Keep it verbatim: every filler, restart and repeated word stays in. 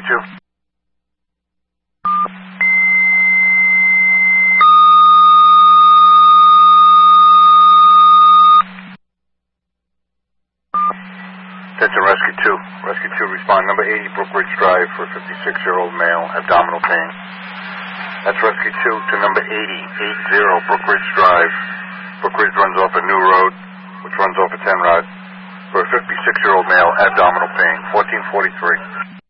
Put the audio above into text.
Rescue two. Attention Rescue two. Rescue two, respond number eighty Brookridge Drive for a fifty-six-year-old male, abdominal pain. That's Rescue two to number eighty, eighty Brookridge Drive. Brookridge runs off a new road, which runs off a ten rod, for a fifty-six-year-old male, abdominal pain, fourteen forty-three.